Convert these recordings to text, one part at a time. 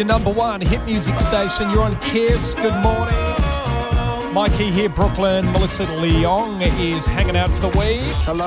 Your number one hit music station. You're on Kiss. Good morning. Mikey here, Brooklyn. Melissa Leong is hanging out for the week. Hello.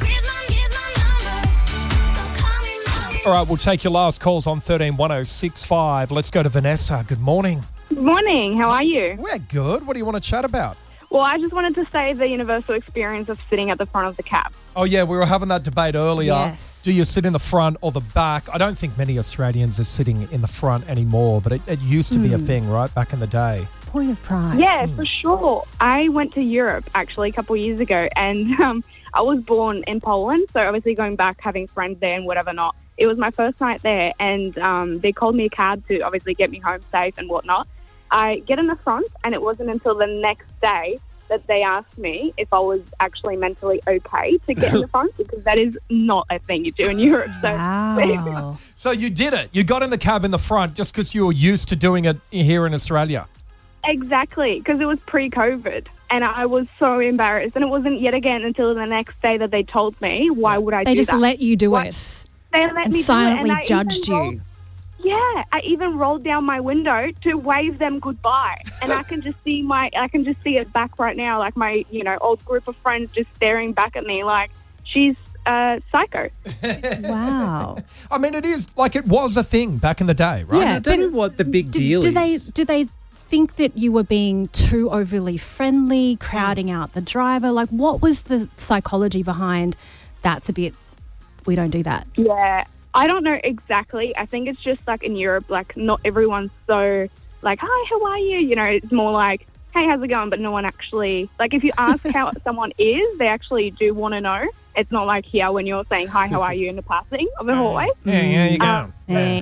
All right, we'll take your last calls on 131065. Let's go to Vanessa. Good morning. Good morning. How are you? We're good. What do you want to chat about? Well, I just wanted to say the universal experience of sitting at the front of the cab. Oh, yeah, we were having that debate earlier. Yes. Do you sit in the front or the back? I don't think many Australians are sitting in the front anymore, but it used to be a thing, right, back in the day. Point of pride. Yeah, for sure. I went to Europe, actually, a couple of years ago, and I was born in Poland, so obviously going back, having friends there and whatever not. It was my first night there, and they called me a cab to obviously get me home safe and whatnot. I get in the front, and it wasn't until the next day that they asked me if I was actually mentally okay to get in the front, because that is not a thing you do in Europe. So, Wow. So you did it. You got in the cab in the front just because you were used to doing it here in Australia. exactly, because it was pre-COVID, and I was so embarrassed. And it wasn't yet again until the next day that they told me, why would I They do just that? let you do Why- it They let and me silently do it, and I judged even rolled- you. Yeah, I even rolled down my window to wave them goodbye, and I can just see it back right now, like my old group of friends just staring back at me like she's psycho. Wow. I mean, it is like it was a thing back in the day, right? Yeah, I don't know what the big deal is. Do they think that you were being too overly friendly, crowding out the driver? Like, what was the psychology behind that's a bit, we don't do that? Yeah, I don't know exactly. I think it's just like in Europe, like not everyone's so like, hi, how are you? You know, it's more like, hey, how's it going? But no one actually, like if you ask how someone is, they actually do want to know. It's not like here when you're saying, hi, how are you in the passing of the hallway. Yeah, you go.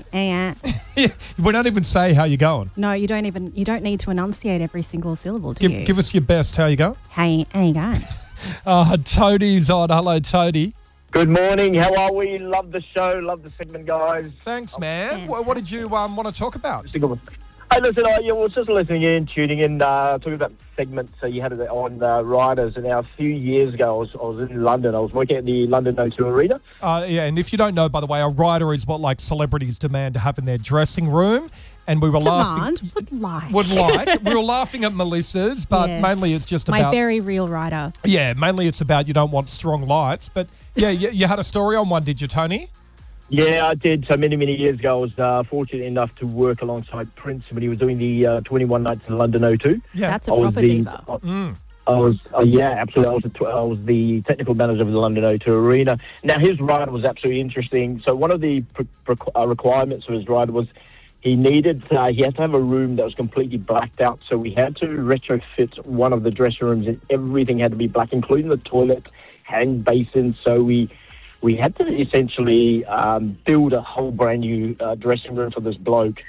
We don't even say how you going. No, you don't need to enunciate every single syllable, do you? Give us your best. How you go? Hey, how you going? Toadie's on. Hello, Toadie. Good morning. How are we? Love the show. Love the segment, guys. Thanks, man. What did you want to talk about? Just a good one. Hey, listen, I was just listening in, tuning in, talking about segments. So you had it on riders, and now a few years ago, I was in London. I was working at the London O2 Arena. Yeah, and if you don't know, by the way, a rider is what like celebrities demand to have in their dressing room. And we were laughing. Would like. We were laughing at Melissa's, but Yes. mainly it's just My about... very real writer. Yeah, mainly it's about you don't want strong lights. But yeah, you had a story on one, did you, Tony? Yeah, I did. So many years ago, I was fortunate enough to work alongside Prince when he was doing the 21 Nights in London O2. Yeah. That's a proper diva. I was, yeah, absolutely. I was the technical manager of the London O2 Arena. Now, his ride was absolutely interesting. So one of the requirements for his ride was he had to have a room that was completely blacked out. So we had to retrofit one of the dressing rooms, and everything had to be black, including the toilet, hand basin. So we had to essentially build a whole brand new dressing room for this bloke.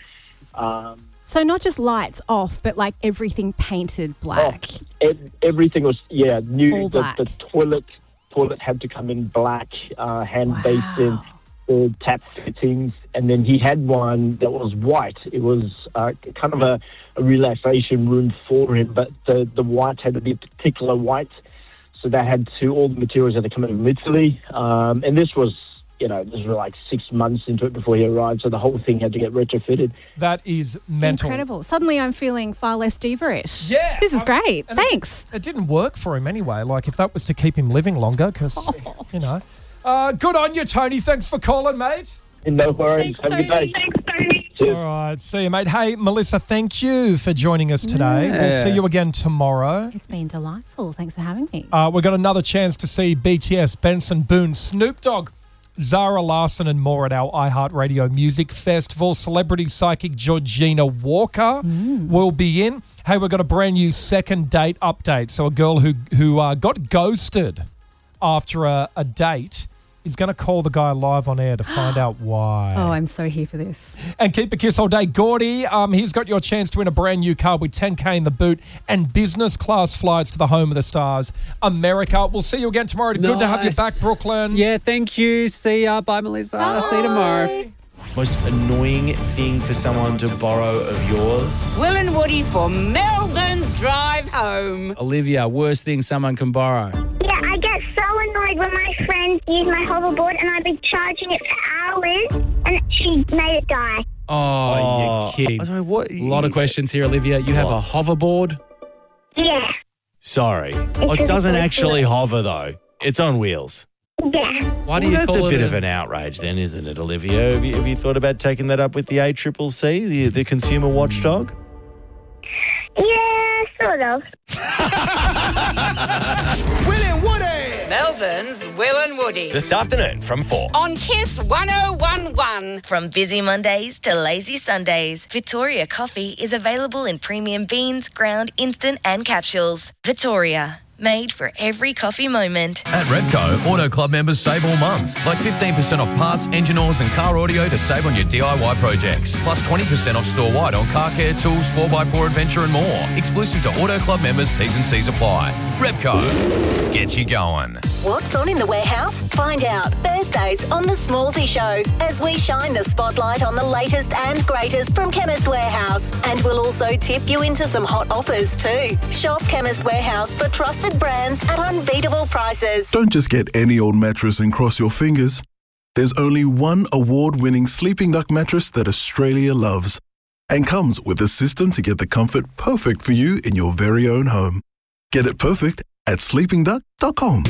So not just lights off, but like everything painted black. Everything was, new. All black. The toilet had to come in black, hand basin, tap fittings, and then he had one that was white. It was kind of a relaxation room for him, but the white had to be a particular white. So they had all the materials had to come in from Italy. And this was like 6 months into it before he arrived. So the whole thing had to get retrofitted. That is mental. Incredible. Suddenly I'm feeling far less diva-ish. Yeah. This is great. and Thanks. It didn't work for him anyway. Like if that was to keep him living longer, because, good on you, Tony. Thanks for calling, mate. No worries. Thanks, Have a good day. Thanks, Tony. Cheers. All right. See you, mate. Hey, Melissa, thank you for joining us today. We'll Yeah. see you again tomorrow. It's been delightful. Thanks for having me. We've got another chance to see BTS, Benson Boone, Snoop Dogg, Zara Larsson and more at our iHeartRadio Music Festival. Celebrity psychic Georgina Walker will be in. Hey, we've got a brand new second date update. So a girl who got ghosted after a date is going to call the guy live on air to find out why. Oh, I'm so here for this. And keep a kiss all day. Gordy, he's got your chance to win a brand new car with 10K in the boot and business class flights to the home of the stars, America. We'll see you again tomorrow. Good to have you Nice. back, Brooklyn. Yeah, thank you. See ya. Bye, Melissa. See you tomorrow. Most annoying thing for someone to borrow of yours? Will and Woody for Melbourne's drive home. Olivia, worst thing someone can borrow? Yeah, I get so annoyed when my friends use my hoverboard and I've been charging it for hours and she made it die. Oh, you're kidding. I don't know what. A lot of questions here, Olivia. You have a hoverboard? Yeah. Sorry. It doesn't actually hover, though. It's on wheels. Yeah. Why do you That's call a it bit of an outrage then, isn't it, Olivia? Have you thought about taking that up with the ACCC, the consumer watchdog? Yeah, sort of. Will and Woody. Melbourne's Will and Woody. This afternoon from 4. On Kiss 1011. From busy Mondays to lazy Sundays, Victoria Coffee is available in premium beans, ground, instant and capsules. Victoria, made for every coffee moment. At Repco, Auto Club members save all month. Like 15% off parts, engine oils and car audio to save on your DIY projects. Plus 20% off store-wide on car care, tools, 4x4 adventure and more. Exclusive to Auto Club members, T's and C's apply. Repco, get you going. What's on in the warehouse? Find out Thursdays on The Smallsy Show as we shine the spotlight on the latest and greatest from Chemist Warehouse. And we'll also tip you into some hot offers too. Shop Chemist Warehouse for trusted brands at unbeatable prices. Don't just get any old mattress and cross your fingers. There's only one award-winning Sleeping Duck mattress that Australia loves and comes with a system to get the comfort perfect for you in your very own home. Get it perfect at sleepingduck.com.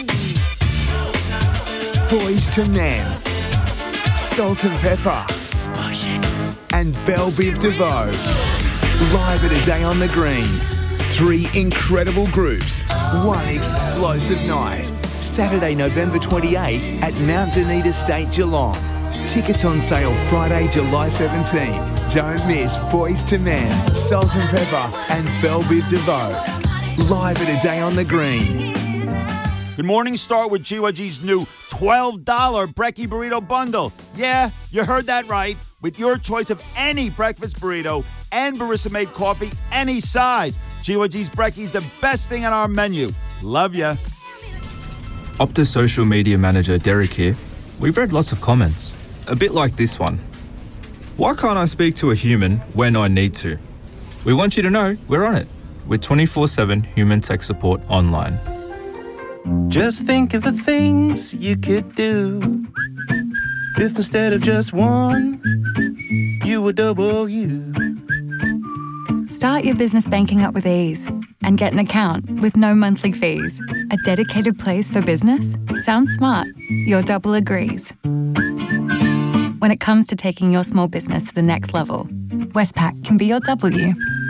Boys to Men, Salt and Pepper, and Belle Biv DeVoe. Live at A Day on the Green. 3 incredible groups, one explosive night. Saturday, November 28 at Mount Dunedin Estate, Geelong. Tickets on sale Friday, July 17. Don't miss Boys to Men, Salt and Pepper, and Belle Biv DeVoe. Live at A Day on the Green. Good morning, start with GYG's new $12 Brekkie Burrito Bundle. Yeah, you heard that right. With your choice of any breakfast burrito and barista-made coffee, any size. GYG's Brekkie's the best thing on our menu. Love ya. Optus social media manager Derek here. We've read lots of comments, a bit like this one. Why can't I speak to a human when I need to? We want you to know we're on it with 24/7 human tech support online. Just think of the things you could do if instead of just one, you were double you. Start your business banking up with ease and get an account with no monthly fees. A dedicated place for business? Sounds smart. Your double agrees. When it comes to taking your small business to the next level, Westpac can be your W.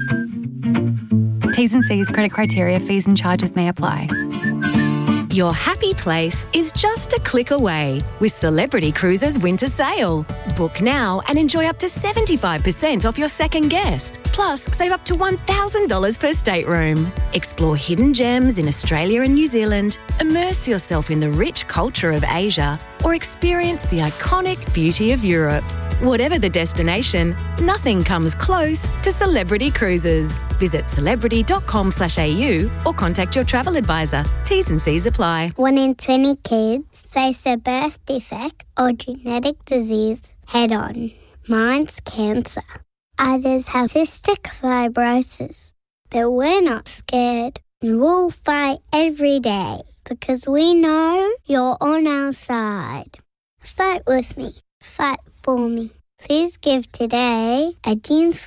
T's and C's, credit criteria, fees and charges may apply. Your happy place is just a click away with Celebrity Cruises Winter Sale. Book now and enjoy up to 75% off your second guest. Plus, save up to $1,000 per stateroom. Explore hidden gems in Australia and New Zealand, immerse yourself in the rich culture of Asia, or experience the iconic beauty of Europe. Whatever the destination, nothing comes close to Celebrity Cruises. Visit celebrity.com/au or contact your travel advisor. T's and C's apply. 1 in 20 kids face a birth defect or genetic disease head-on. Mine's cancer. Others have cystic fibrosis. But we're not scared. We'll fight every day because we know you're on our side. Fight with me. Fight for me. Please give today at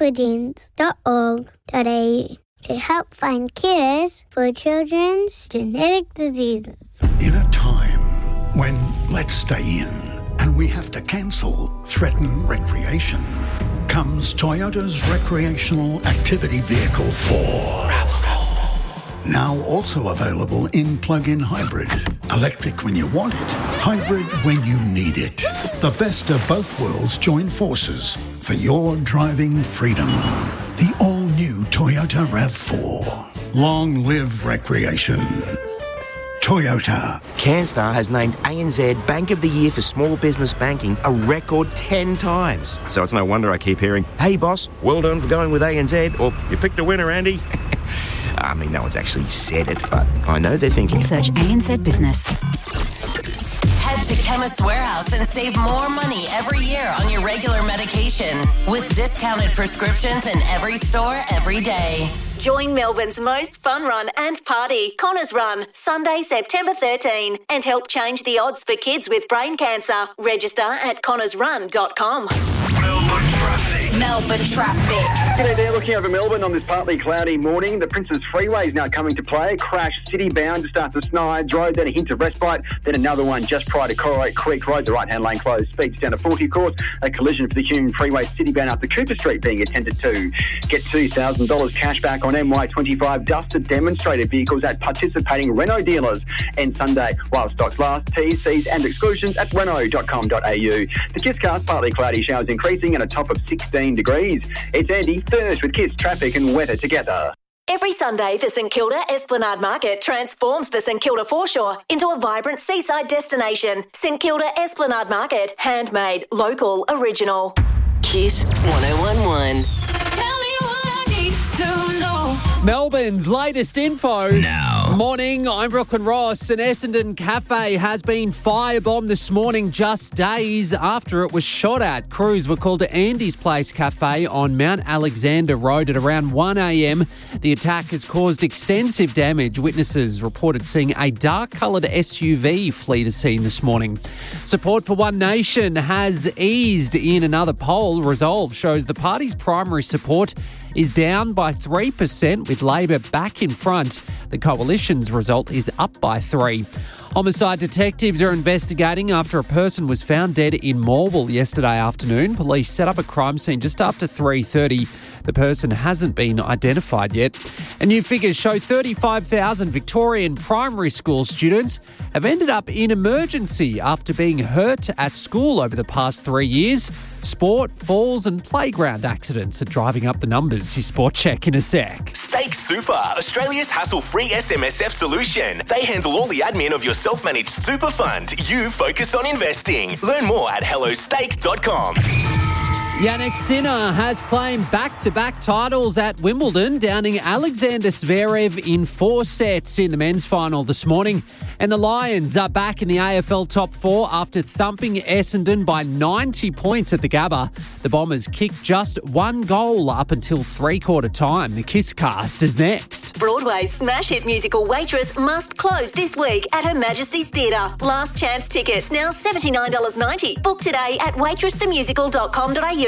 jeansforjeans.org.au to help find cures for children's genetic diseases. In a time when let's stay in and we have to cancel threaten recreation, comes Toyota's recreational activity vehicle 4. Now also available in plug-in hybrid. Electric when you want it, hybrid when you need it. The best of both worlds join forces for your driving freedom. The all-new Toyota RAV4. Long live recreation. Toyota. CanStar has named ANZ Bank of the Year for Small Business Banking a record 10 times. So it's no wonder I keep hearing, "Hey boss, well done for going with ANZ," or "You picked a winner, Andy." I mean, no one's actually said it, but I know they're thinking. Search ANZ Business. Head to Chemist Warehouse and save more money every year on your regular medication with discounted prescriptions in every store every day. Join Melbourne's most fun run and party, Connors Run, Sunday, September 13, and help change the odds for kids with brain cancer. Register at connorsrun.com. Melbourne traffic. Melbourne traffic. G'day there, looking over Melbourne on this partly cloudy morning. The Princes Freeway is now coming to play. Crash city bound to start to Snides Road, then a hint of respite, then another one just prior to Corrigan Creek Road. The right-hand lane closed. Speeds down to 40, of course. A collision for the Hume Freeway city bound up to Cooper Street being attended to. Get $2,000 cash back on MY25 Duster demonstrator vehicles at participating Renault dealers. And Sunday, while stocks last, T's, C's and exclusions at Renault.com.au. The KISS partly cloudy, showers increasing and a top of 16 degrees. It's Andy first with KISS traffic and weather together. Every Sunday, the St Kilda Esplanade Market transforms the St Kilda foreshore into a vibrant seaside destination. St Kilda Esplanade Market, handmade, local, original. KISS 1011. Melbourne's latest info. Now. Morning, I'm Brooklyn Ross. An Essendon cafe has been firebombed this morning just days after it was shot at. Crews were called to Andy's Place Cafe on Mount Alexander Road at around 1 a.m. The attack has caused extensive damage. Witnesses reported seeing a dark-coloured SUV flee the scene this morning. Support for One Nation has eased in another poll. Resolve shows the party's primary support is down by 3%, with Labor back in front. The coalition's result is up by 3. Homicide detectives are investigating after a person was found dead in Morwell yesterday afternoon. Police set up a crime scene just after 3:30. The person hasn't been identified yet. And new figures show 35,000 Victorian primary school students have ended up in emergency after being hurt at school over the past 3 years. Sport, falls and playground accidents are driving up the numbers. Your Sport Check in a sec. Stake Super, Australia's hassle-free SMSF solution. They handle all the admin of your self-managed super fund. You focus on investing. Learn more at hellostake.com. Yannick Sinner has claimed back-to-back titles at Wimbledon, downing Alexander Zverev in 4 sets in the men's final this morning. And the Lions are back in the AFL top 4 after thumping Essendon by 90 points at the Gabba. The Bombers kicked just 1 goal up until three-quarter time. The KISS cast is next. Broadway's smash hit musical Waitress must close this week at Her Majesty's Theatre. Last chance tickets now $79.90. Book today at waitressthemusical.com.au.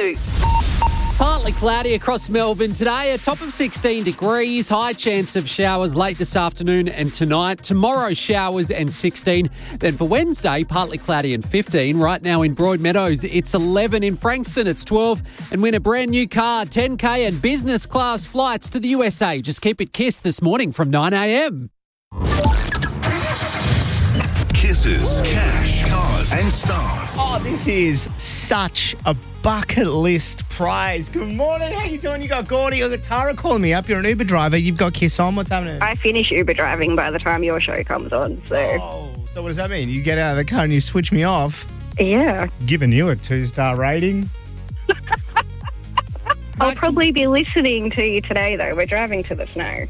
Partly cloudy across Melbourne today, a top of 16 degrees, high chance of showers late this afternoon and tonight. Tomorrow, showers and 16. Then for Wednesday, partly cloudy and 15. Right now in Broadmeadows, it's 11. In Frankston, it's 12. And win a brand new car, 10K and business class flights to the USA. Just keep it KISS this morning from 9 a.m. Kisses, cash, cars and stars. Oh, this is such a bucket list prize. Good morning. How you doing? You got Gordy, you got Tara calling me up. You're an Uber driver. You've got KISS on. What's happening? I finish Uber driving by the time your show comes on. So So what does that mean? You get out of the car and you switch me off? Yeah. Giving you a 2-star rating. I'll probably be listening to you today, though. We're driving to the snow.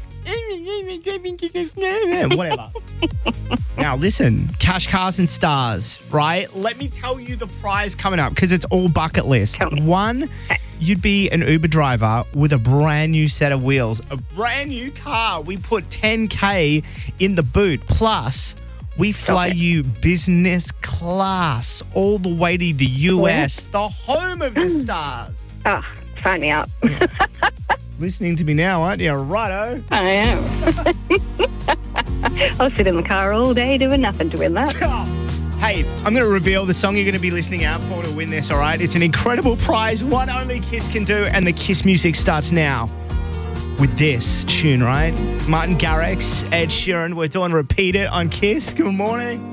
Whatever. Now, listen, cash, cars and stars, right? Let me tell you the prize coming up because it's all bucket list. One, you'd be an Uber driver with a brand new set of wheels, a brand new car. We put 10K in the boot. Plus, we fly you business class all the way to the US, the home of the stars. Oh, sign me up. Listening to me now, aren't you? Righto. I am. I'll sit in the car all day doing nothing to win that. Hey, I'm going to reveal the song you're going to be listening out for to win this, all right? It's an incredible prize, one only KISS can do, and the KISS music starts now with this tune, right? Martin Garrix, Ed Sheeran, we're doing Repeat It on KISS. Good morning.